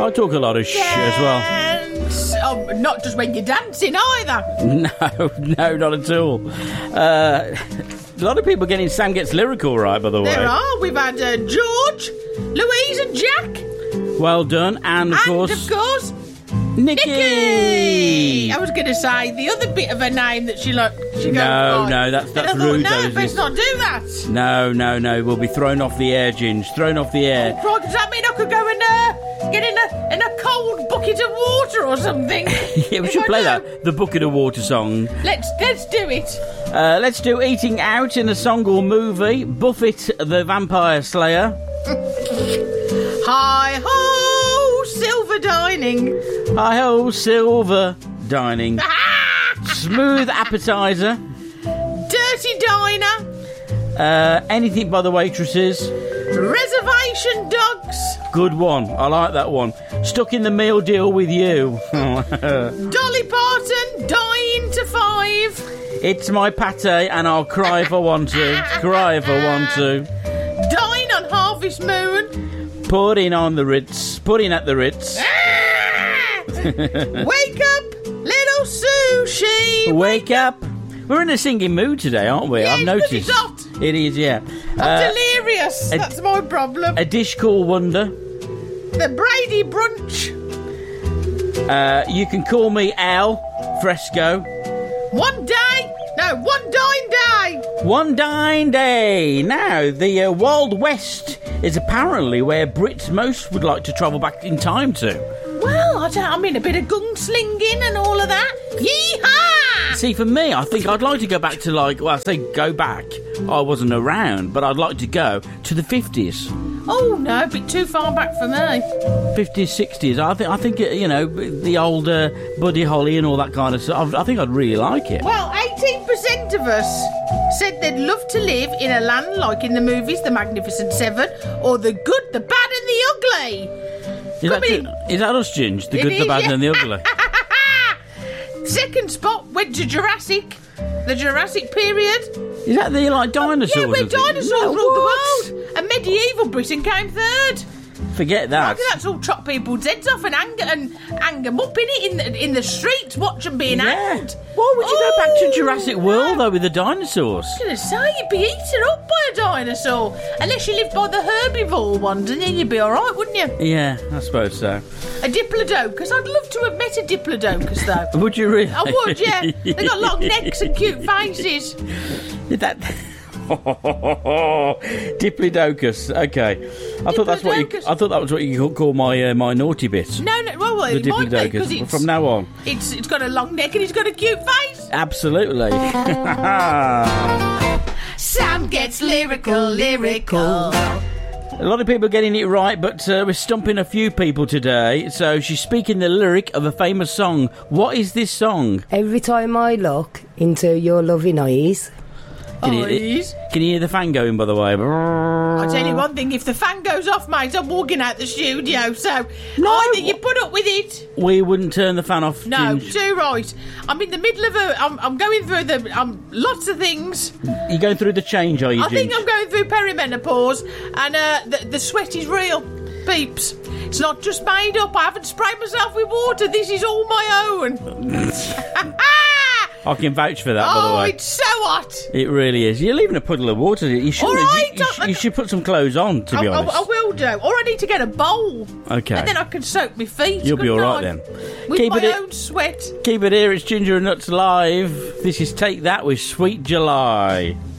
I talk a lot of as well. Oh, not just when you're dancing either. No, not at all. A lot of people getting Sam Gets Lyrical right, by the way. There are. We've had George, Louise and Jack. Well done. And, of course, Nikki! I was going to say the other bit of her name that she goes No, that's rude. No, let's not do that. No. We'll be thrown off the air, Ginge. Thrown off the air. Oh, does that mean I could go and get in a cold bucket of water or something? Yeah, we should play that. The Bucket of Water song. Let's do it. Let's do Eating Out in a song or movie. Buffett the Vampire Slayer. Hi-ho, silver dining. Hi-ho, silver dining. Smooth appetizer. Dirty diner. Anything by the waitresses. Reservation dogs. Good one. I like that one. Stuck in the meal deal with you. Dolly Parton, dying to 5. It's my pate and I'll cry if I want to. Cry if I want to. Dine on Harvest Moon. Pudding on the Ritz. Pudding at the Ritz. Wake up, little sushi. Wake up. We're in a singing mood today, aren't we? Yeah, I've noticed. It's hot. It is, yeah. I'm delirious. That's my problem. A dish called Wonder. The Brady Brunch. You can call me Al Fresco. One dine day. One dine day. Now, the Wild West is apparently where Brits most would like to travel back in time to. Well, I mean, a bit of gunslinging and all of that. Yee-haw! See, for me, I think I'd like to go back to, I say go back. I wasn't around, but I'd like to go to the 50s. Oh, no, a bit too far back for me. 50s, 60s. I think the old Buddy Holly and all that kind of stuff. I think I'd really like it. Well, 18% of us said they'd love to live in a land like in the movies The Magnificent Seven or The Good, the Bad and the Ugly. Is that us, Ginge? The Good, the Bad and the Ugly? Second spot went to Jurassic. The Jurassic period. Is that the, dinosaurs? Yeah, where dinosaurs ruled the world. And medieval Britain came third. Forget that. That's all chop people's heads off and hang them up in the streets, watch them being hanged. Why would you go back to Jurassic World though with the dinosaurs? I was going to say you'd be eaten up by a dinosaur, unless you lived by the herbivore ones, and then you'd be all right, wouldn't you? Yeah, I suppose so. A diplodocus. I'd love to have met a diplodocus though. Would you really? I would, yeah. They got long necks and cute faces. That. Diplodocus. Okay, I thought that was what you call my naughty bit. No. Well, the it might be, because from now on, it's got a long neck and it's got a cute face. Absolutely. Sam Gets Lyrical. A lot of people are getting it right, but we're stumping a few people today. So she's speaking the lyric of a famous song. What is this song? Every time I look into your loving eyes. Can you hear the fan going, by the way? I'll tell you one thing, if the fan goes off, mate, I'm walking out the studio, so either you put up with it. We wouldn't turn the fan off. No, Ginge. too right. I'm in the middle of I'm going through lots of things. You're going through the change, are you, I think Ginge? I'm going through perimenopause, and the sweat is real, peeps. It's not just made up. I haven't sprayed myself with water. This is all my own. I can vouch for that, by the way. Oh, it's so hot. It really is. You're leaving a puddle of water. You shouldn't. All right, you should put some clothes on, to be honest. I will do. Or I need to get a bowl. Okay. And then I can soak my feet. You'll be all right then. With my own sweat. Keep it here. It's Ginger and Nuts Live. This is Take That with Sweet July.